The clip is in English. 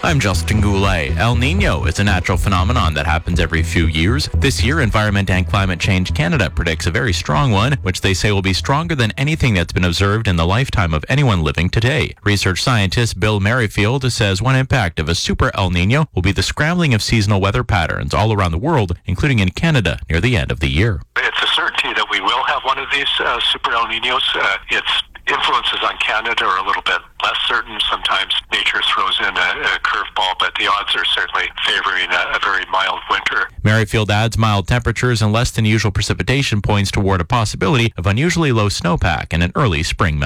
I'm Justin Goulet. El Nino is a natural phenomenon that happens every few years. This year, Environment and Climate Change Canada predicts a very strong one, which they say will be stronger than anything that's been observed in the lifetime of anyone living today. Research scientist Bill Merrifield says one impact of a super El Nino will be the scrambling of seasonal weather patterns all around the world, including in Canada near the end of the year. It's a certainty that we will have one of these super El Ninos. Its influences on Canada are a little bit less certain. Sometimes nature throws in a curveball, but the odds are certainly favoring a very mild winter. Merrifield adds mild temperatures and less than usual precipitation points toward a possibility of unusually low snowpack and an early spring melt.